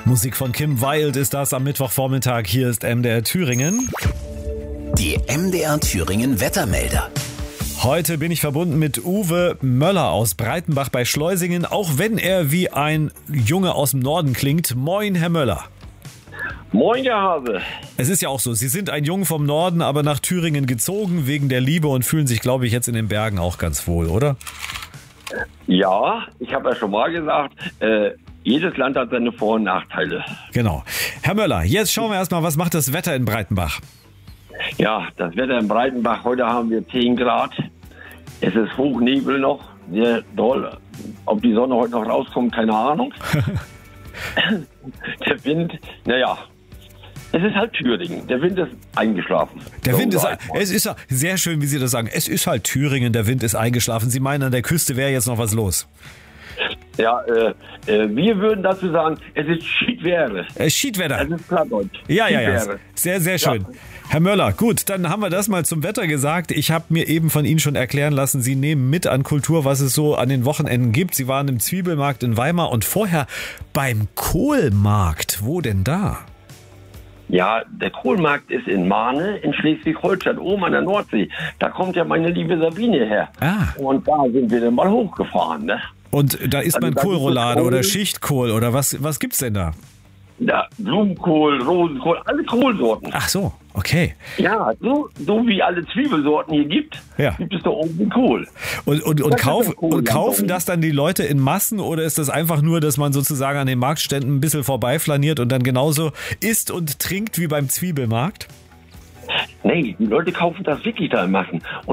Musik von Kim Wilde ist das am Mittwochvormittag. Hier ist MDR Thüringen. Die MDR Thüringen Wettermelder. Heute bin ich verbunden mit Uwe Möller aus Breitenbach bei Schleusingen, auch wenn er wie ein Junge aus dem Norden klingt. Moin, Herr Möller. Moin, Herr Hase. Es ist ja auch so, Sie sind ein Junge vom Norden, aber nach Thüringen gezogen wegen der Liebe und fühlen sich, glaube ich, jetzt in den Bergen auch ganz wohl, oder? Ja, ich habe ja schon mal gesagt, jedes Land hat seine Vor- und Nachteile. Genau. Herr Möller, jetzt schauen wir erstmal, was macht das Wetter in Breitenbach? Ja, das Wetter in Breitenbach, heute haben wir 10 Grad. Es ist Hochnebel noch, sehr doll. Ob die Sonne heute noch rauskommt, keine Ahnung. Der Wind, naja, es ist halt Thüringen. Der Wind ist eingeschlafen. Der Wind ist, es ist sehr schön, wie Sie das sagen. Es ist halt Thüringen, der Wind ist eingeschlafen. Sie meinen, an der Küste wäre jetzt noch was los. Ja, wir würden dazu sagen, es ist Schiedwetter. Schiedwetter. Das ist Plattdeutsch. Ja. Schiedwetter. Sehr, sehr schön. Ja. Herr Möller, gut, dann haben wir das mal zum Wetter gesagt. Ich habe mir eben von Ihnen schon erklären lassen, Sie nehmen mit an Kultur, was es so an den Wochenenden gibt. Sie waren im Zwiebelmarkt in Weimar und vorher beim Kohlmarkt. Wo denn da? Ja, der Kohlmarkt ist in Mahne in Schleswig-Holstein, oben an der Nordsee. Da kommt ja meine liebe Sabine her. Ah. Und da sind wir dann mal hochgefahren, ne? Und da isst man Kohlroulade oder Schichtkohl oder was gibt's denn da? Ja, Blumenkohl, Rosenkohl, alle Kohlsorten. Ach so, okay. Ja, so wie alle Zwiebelsorten hier gibt, gibt es da oben Kohl. Und kaufen das dann die Leute in Massen oder ist das einfach nur, dass man sozusagen an den Marktständen ein bisschen vorbeiflaniert und dann genauso isst und trinkt wie beim Zwiebelmarkt? Nee, die Leute kaufen das wirklich da in Massen. Und